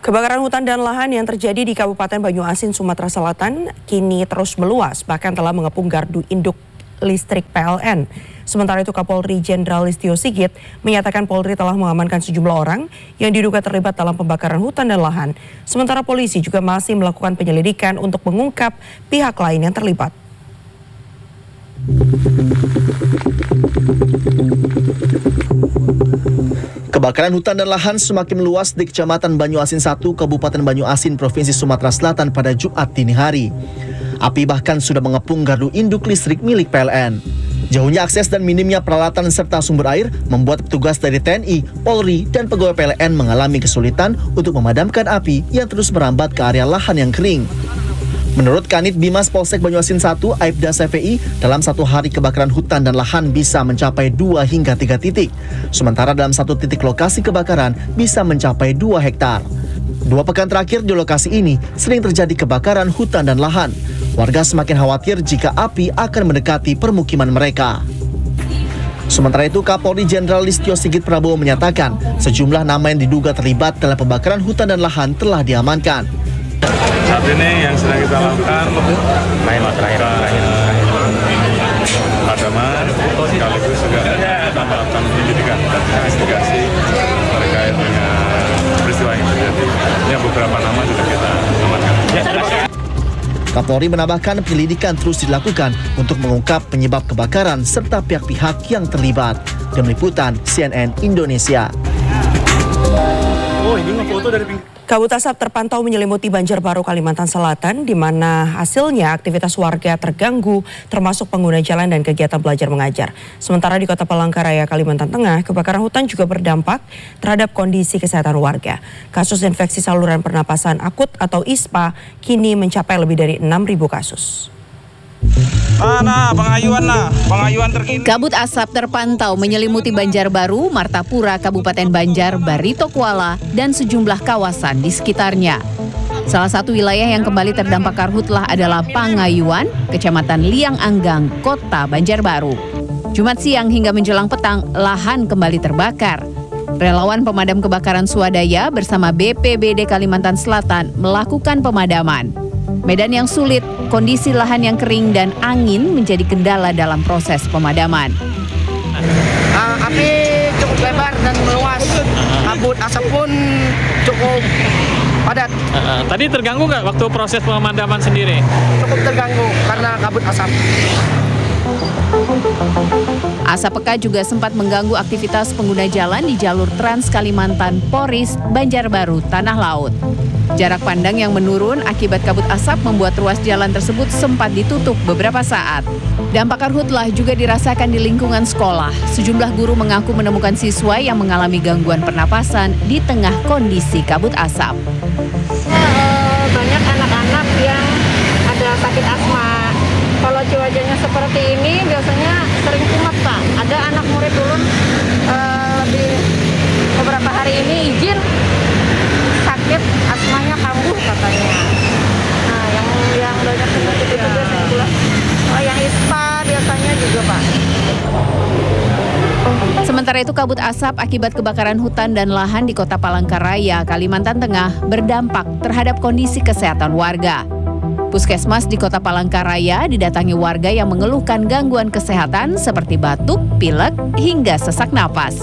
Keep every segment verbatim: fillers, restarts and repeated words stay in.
Kebakaran hutan dan lahan yang terjadi di Kabupaten Banyuasin, Sumatera Selatan kini terus meluas, bahkan telah mengepung gardu induk listrik P L N. Sementara itu Kapolri Jenderal Listio Sigit menyatakan Polri telah mengamankan sejumlah orang yang diduga terlibat dalam pembakaran hutan dan lahan. Sementara polisi juga masih melakukan penyelidikan untuk mengungkap pihak lain yang terlibat. Kebakaran hutan dan lahan semakin meluas di Kecamatan Banyuasin satu, Kabupaten Banyuasin, Provinsi Sumatera Selatan pada Jumat dini hari. Api bahkan sudah mengepung gardu induk listrik milik P L N. Jauhnya akses dan minimnya peralatan serta sumber air membuat petugas dari T N I, Polri, dan pegawai P L N mengalami kesulitan untuk memadamkan api yang terus merambat ke area lahan yang kering. Menurut Kanit Bimas Polsek Banyuasin satu, Aibda C V I, dalam satu hari kebakaran hutan dan lahan bisa mencapai dua hingga tiga titik. Sementara dalam satu titik lokasi kebakaran bisa mencapai dua hektar. Dua pekan terakhir di lokasi ini sering terjadi kebakaran hutan dan lahan. Warga semakin khawatir jika api akan mendekati permukiman mereka. Sementara itu, Kapolri Jenderal Listio Sigit Prabowo menyatakan sejumlah nama yang diduga terlibat dalam pembakaran hutan dan lahan telah diamankan. Saat ini yang sedang kita lakukan main terakhir pemadaman, sekaligus juga kita melakukan penyelidikan dan investigasi terkait dengan peristiwa yang terjadi. Ini beberapa nama sudah kita amankan. Kapolri menambahkan penyelidikan terus dilakukan untuk mengungkap penyebab kebakaran serta pihak-pihak yang terlibat. Tim Liputan C N N Indonesia. Oh, ini ngefoto dari pinggir. Kabut asap terpantau menyelimuti Banjarbaru, Kalimantan Selatan, di mana hasilnya aktivitas warga terganggu, termasuk pengguna jalan dan kegiatan belajar mengajar. Sementara di Kota Palangkaraya, Kalimantan Tengah, kebakaran hutan juga berdampak terhadap kondisi kesehatan warga. Kasus infeksi saluran pernapasan akut atau I S P A kini mencapai lebih dari enam ribu kasus. Mana pengayuan nah, pengayuan terkini. Kabut asap terpantau menyelimuti Banjarbaru, Martapura, Kabupaten Banjar, Barito Kuala, dan sejumlah kawasan di sekitarnya. Salah satu wilayah yang kembali terdampak karhutlah adalah Pangayuan, Kecamatan Liang Anggang, Kota Banjarbaru. Jumat siang hingga menjelang petang, lahan kembali terbakar. Relawan pemadam kebakaran swadaya bersama B P B D Kalimantan Selatan melakukan pemadaman. Medan yang sulit, kondisi lahan yang kering dan angin menjadi kendala dalam proses pemadaman. Uh, api cukup lebar dan meluas, kabut asap pun cukup padat. Uh, uh, tadi terganggu nggak waktu proses pemadaman sendiri? Cukup terganggu karena kabut asap. Asap pekat juga sempat mengganggu aktivitas pengguna jalan di jalur Trans Kalimantan, Poris, Banjarbaru, Tanah Laut. Jarak pandang yang menurun akibat kabut asap membuat ruas jalan tersebut sempat ditutup beberapa saat. Dampak karhutlah juga dirasakan di lingkungan sekolah. Sejumlah guru mengaku menemukan siswa yang mengalami gangguan pernapasan di tengah kondisi kabut asap. Uh, banyak anak-anak yang ada sakit asma. Kalau cuacanya seperti ini biasanya sering kumat, Pak. Ada anak murid turun uh, lebih beberapa hari ini izin sakit asmanya kambuh katanya. Nah, yang yang banyak seperti itu biasanya pula. Oh, yang I S P A biasanya juga, Pak. Sementara itu kabut asap akibat kebakaran hutan dan lahan di Kota Palangkaraya, Kalimantan Tengah berdampak terhadap kondisi kesehatan warga. Puskesmas di Kota Palangkaraya didatangi warga yang mengeluhkan gangguan kesehatan seperti batuk, pilek, hingga sesak napas.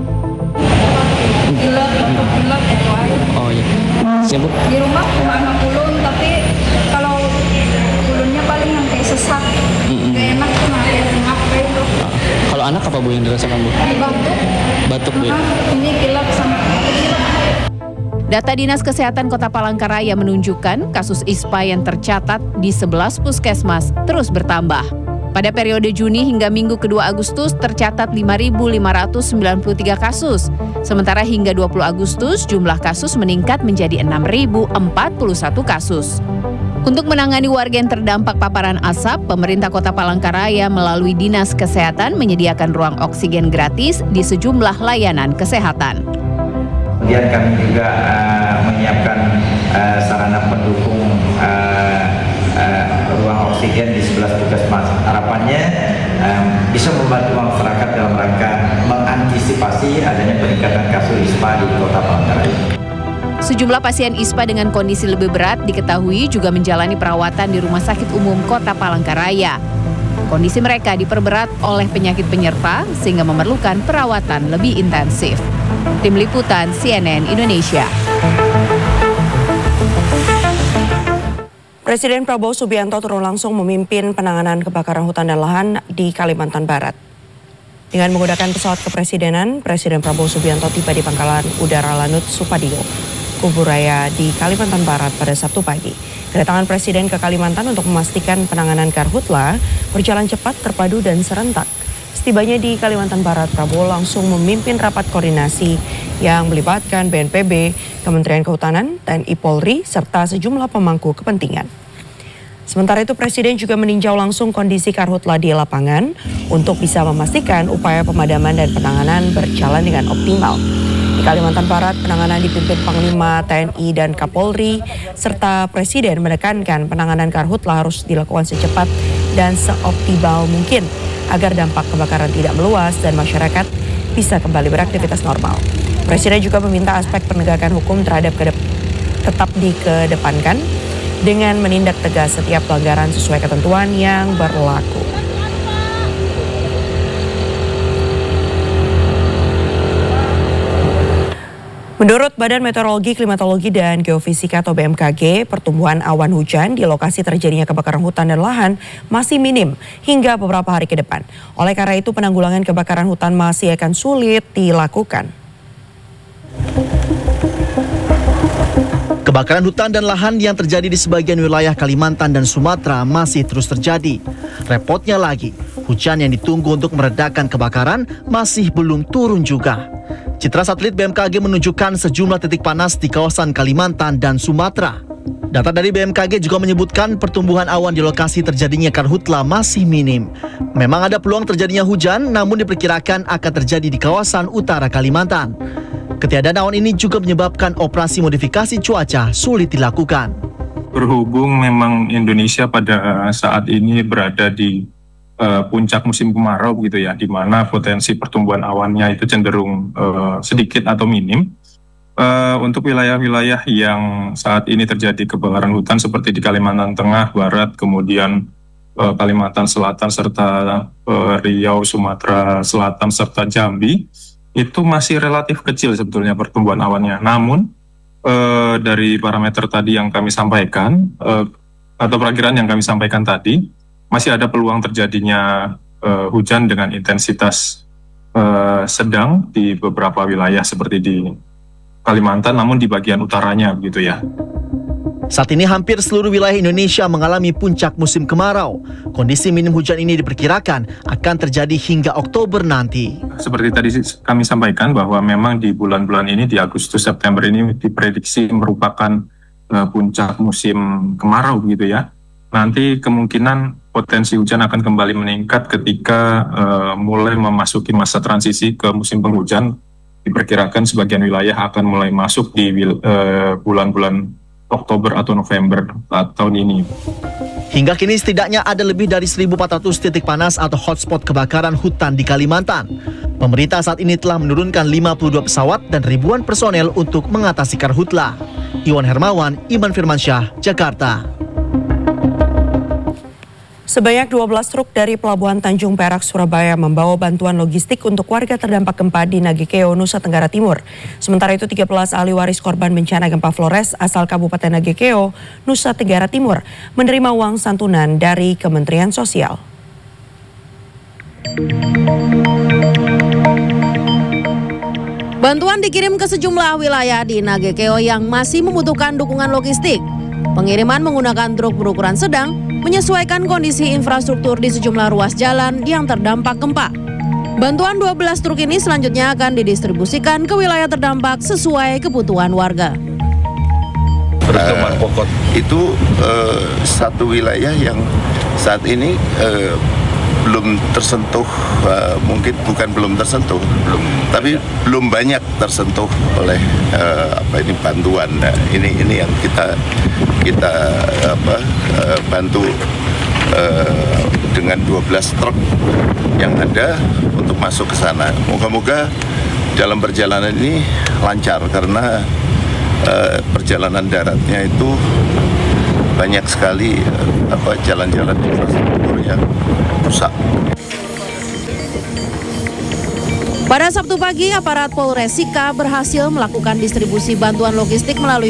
Pilek, batuk-pilek itu aja. Oh iya. Siapa? Di rumah cuma kulun, tapi kalau kulunnya paling yang kayak sesak. Mm-mm. Gak enak tuh, kayak ngap kayak itu. Ah. Kalau anak apa Bu yang dirasakan Bu? Batuk. Batuk Bu. Nah, ini pilek sama pilek. Data Dinas Kesehatan Kota Palangkaraya menunjukkan kasus I S P A yang tercatat di sebelas puskesmas terus bertambah. Pada periode Juni hingga Minggu kedua Agustus tercatat lima ribu lima ratus sembilan puluh tiga kasus. Sementara hingga dua puluh Agustus jumlah kasus meningkat menjadi enam ribu empat puluh satu kasus. Untuk menangani warga yang terdampak paparan asap, pemerintah Kota Palangkaraya melalui Dinas Kesehatan menyediakan ruang oksigen gratis di sejumlah layanan kesehatan. Kemudian kami juga uh, menyiapkan uh, sarana pendukung uh, uh, ruang oksigen di sebelas puskesmas. Harapannya um, bisa membantu masyarakat dalam rangka mengantisipasi adanya peningkatan kasus I S P A di Kota Palangkaraya. Sejumlah pasien I S P A dengan kondisi lebih berat diketahui juga menjalani perawatan di Rumah Sakit Umum Kota Palangkaraya. Kondisi mereka diperberat oleh penyakit penyerta sehingga memerlukan perawatan lebih intensif. Tim Liputan C N N Indonesia. Presiden Prabowo Subianto turun langsung memimpin penanganan kebakaran hutan dan lahan di Kalimantan Barat. Dengan menggunakan pesawat kepresidenan, Presiden Prabowo Subianto tiba di Pangkalan Udara Lanut Supadio, Kuburaya di Kalimantan Barat pada Sabtu pagi. Kedatangan Presiden ke Kalimantan untuk memastikan penanganan karhutla berjalan cepat, terpadu, dan serentak. Setibanya di Kalimantan Barat, Prabowo langsung memimpin rapat koordinasi yang melibatkan B N P B, Kementerian Kehutanan, T N I Polri, serta sejumlah pemangku kepentingan. Sementara itu, Presiden juga meninjau langsung kondisi karhutla di lapangan untuk bisa memastikan upaya pemadaman dan penanganan berjalan dengan optimal. Di Kalimantan Barat, penanganan dipimpin Panglima T N I dan Kapolri, serta Presiden menekankan penanganan karhutla harus dilakukan secepat dan seoptimal mungkin agar dampak kebakaran tidak meluas dan masyarakat bisa kembali beraktivitas normal. Presiden juga meminta aspek penegakan hukum terhadap kedep tetap dikedepankan dengan menindak tegas setiap pelanggaran sesuai ketentuan yang berlaku. Menurut Badan Meteorologi, Klimatologi, dan Geofisika atau B M K G, pertumbuhan awan hujan di lokasi terjadinya kebakaran hutan dan lahan masih minim hingga beberapa hari ke depan. Oleh karena itu, penanggulangan kebakaran hutan masih akan sulit dilakukan. Kebakaran hutan dan lahan yang terjadi di sebagian wilayah Kalimantan dan Sumatera masih terus terjadi. Repotnya lagi, hujan yang ditunggu untuk meredakan kebakaran masih belum turun juga. Citra satelit B M K G menunjukkan sejumlah titik panas di kawasan Kalimantan dan Sumatera. Data dari B M K G juga menyebutkan pertumbuhan awan di lokasi terjadinya karhutla masih minim. Memang ada peluang terjadinya hujan, namun diperkirakan akan terjadi di kawasan utara Kalimantan. Ketiadaan awan ini juga menyebabkan operasi modifikasi cuaca sulit dilakukan. Berhubung memang Indonesia pada saat ini berada di Uh, puncak musim kemarau gitu ya, di mana potensi pertumbuhan awannya itu cenderung uh, sedikit atau minim. Uh, untuk wilayah-wilayah yang saat ini terjadi kebakaran hutan seperti di Kalimantan Tengah, Barat, kemudian uh, Kalimantan Selatan, serta uh, Riau, Sumatera Selatan, serta Jambi, itu masih relatif kecil sebetulnya pertumbuhan awannya. Namun uh, dari parameter tadi yang kami sampaikan, uh, atau perakiraan yang kami sampaikan tadi, masih ada peluang terjadinya uh, hujan dengan intensitas uh, sedang di beberapa wilayah seperti di Kalimantan, namun di bagian utaranya begitu ya. Saat ini hampir seluruh wilayah Indonesia mengalami puncak musim kemarau. Kondisi minim hujan ini diperkirakan akan terjadi hingga Oktober nanti. Seperti tadi kami sampaikan bahwa memang di bulan-bulan ini, di Agustus September ini diprediksi merupakan uh, puncak musim kemarau begitu ya. Nanti kemungkinan potensi hujan akan kembali meningkat ketika uh, mulai memasuki masa transisi ke musim penghujan. Diperkirakan sebagian wilayah akan mulai masuk di uh, bulan-bulan Oktober atau November tahun ini. Hingga kini setidaknya ada lebih dari seribu empat ratus titik panas atau hotspot kebakaran hutan di Kalimantan. Pemerintah saat ini telah menurunkan lima puluh dua pesawat dan ribuan personel untuk mengatasi karhutla. Iwan Hermawan, Iman Firmansyah, Jakarta. Sebanyak dua belas truk dari Pelabuhan Tanjung Perak, Surabaya membawa bantuan logistik untuk warga terdampak gempa di Nagekeo, Nusa Tenggara Timur. Sementara itu, tiga belas ahli waris korban bencana gempa Flores asal Kabupaten Nagekeo, Nusa Tenggara Timur menerima uang santunan dari Kementerian Sosial. Bantuan dikirim ke sejumlah wilayah di Nagekeo yang masih membutuhkan dukungan logistik. Pengiriman menggunakan truk berukuran sedang menyesuaikan kondisi infrastruktur di sejumlah ruas jalan yang terdampak gempa. Bantuan dua belas truk ini selanjutnya akan didistribusikan ke wilayah terdampak sesuai kebutuhan warga. Pertemuan pokok itu uh, satu wilayah yang saat ini uh, belum tersentuh, uh, mungkin bukan belum tersentuh, belum, tapi belum banyak tersentuh oleh uh, apa ini bantuan. Nah, ini ini yang kita kita apa uh, bantu uh, dengan dua belas truk yang ada untuk masuk ke sana. Moga-moga dalam perjalanan ini lancar karena uh, perjalanan daratnya itu banyak sekali uh, apa jalan-jalan infrastruktur yang rusak. Pada Sabtu pagi, aparat Polres Sika berhasil melakukan distribusi bantuan logistik melalui